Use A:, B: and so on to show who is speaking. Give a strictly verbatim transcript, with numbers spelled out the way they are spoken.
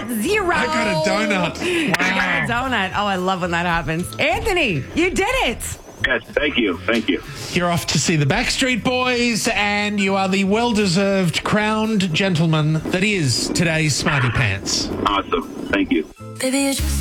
A: Zero.
B: I got a donut.
A: You got a donut. Oh, I love when that happens. Anthony, you did it.
C: Yes, thank you. Thank you.
B: You're off to see the Backstreet Boys, and you are the well-deserved crowned gentleman that is today's Smarty Pants.
C: Awesome. Thank you.
D: Baby, you just